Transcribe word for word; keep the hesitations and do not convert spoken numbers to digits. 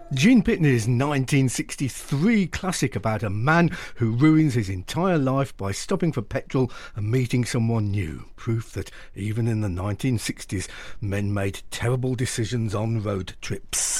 Gene Pitney's nineteen sixty-three classic about a man who ruins his entire life by stopping for petrol and meeting someone new. Proof that even in the nineteen sixties, men made terrible decisions on road trips.